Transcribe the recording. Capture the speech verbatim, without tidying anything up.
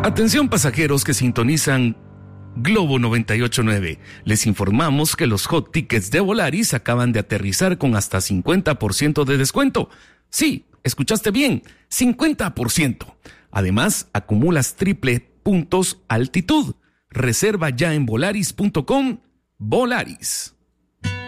Atención pasajeros que sintonizan Globo noventa y ocho punto nueve. Les informamos que los hot tickets de Volaris acaban de aterrizar con hasta cincuenta por ciento de descuento. Sí, escuchaste bien, cincuenta por ciento. Además, acumulas triple puntos altitud. Reserva ya en volaris punto com. Volaris.